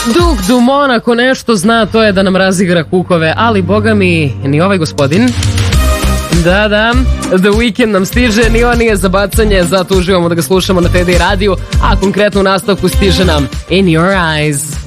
Duk Dumont ako nešto zna, to je da nam razigra kukove, ali boga mi ni ovaj gospodin. Da, The Weeknd nam stiže, ni on nije za bacanje, zato uživamo da ga slušamo na TD radiju, a konkretno u nastavku stiže nam In Your Eyes.